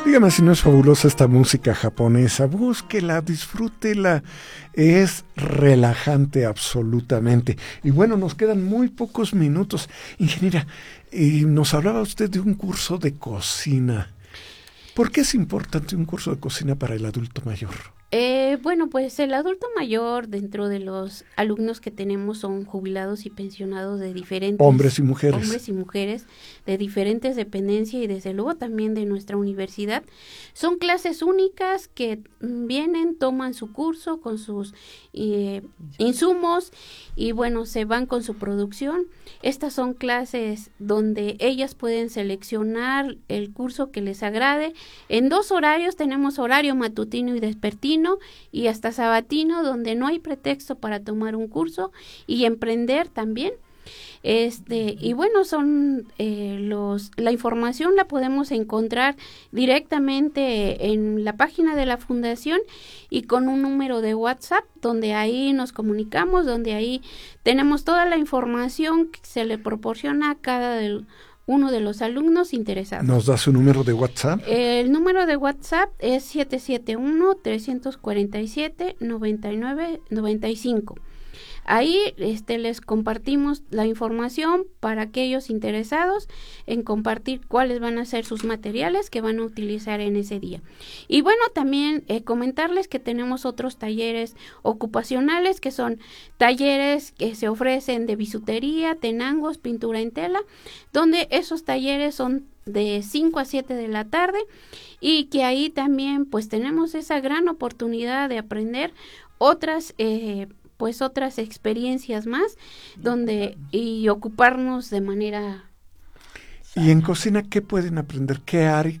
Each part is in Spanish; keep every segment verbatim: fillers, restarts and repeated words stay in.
Dígame si no es fabulosa esta música japonesa. Búsquela, disfrútela. Es relajante absolutamente. Y bueno, nos quedan muy pocos minutos. Ingeniera, y nos hablaba usted de un curso de cocina. ¿Por qué es importante un curso de cocina para el adulto mayor? Eh, bueno, pues el adulto mayor, dentro de los alumnos que tenemos, son jubilados y pensionados de diferentes... Hombres y mujeres. Hombres y mujeres de diferentes dependencias y desde luego también de nuestra universidad. Son clases únicas que vienen, toman su curso con sus eh, insumos y bueno, se van con su producción. Estas son clases donde ellas pueden seleccionar el curso que les agrade. En dos horarios tenemos horario matutino y despertino, y hasta sabatino, donde no hay pretexto para tomar un curso y emprender también. Este, y bueno, son eh, los, la información la podemos encontrar directamente en la página de la fundación y con un número de WhatsApp, donde ahí nos comunicamos, donde ahí tenemos toda la información que se le proporciona a cada del uno de los alumnos interesados. ¿Nos da su número de WhatsApp? El número de WhatsApp es siete siete uno, tres cuatro siete, nueve nueve nueve cinco. Ahí este, les compartimos la información para aquellos interesados en compartir cuáles van a ser sus materiales que van a utilizar en ese día. Y bueno, también eh, comentarles que tenemos otros talleres ocupacionales, que son talleres que se ofrecen de bisutería, tenangos, pintura en tela, donde esos talleres son de cinco a siete de la tarde y que ahí también pues tenemos esa gran oportunidad de aprender otras eh, pues otras experiencias más donde y ocuparnos de manera. ¿Y en cocina qué pueden aprender? ¿Qué har-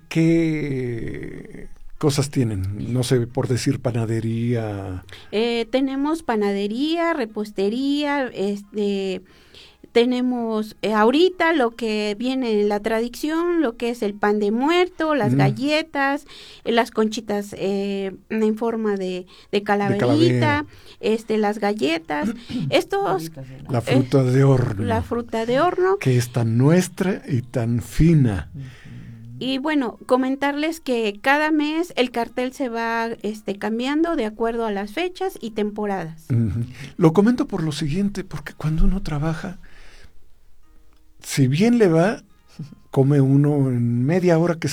qué cosas tienen? No sé, por decir panadería. Eh, tenemos panadería, repostería, este tenemos eh, ahorita lo que viene en la tradición, lo que es el pan de muerto, las mm. galletas, eh, las conchitas eh, en forma de, de calaverita, de calavera. este, las galletas, estos... La fruta eh, de horno. La fruta de horno. Que es tan nuestra y tan fina. Y bueno, comentarles que cada mes el cartel se va este, cambiando de acuerdo a las fechas y temporadas. Uh-huh. Lo comento por lo siguiente, porque cuando uno trabaja, si bien le va, come uno en media hora que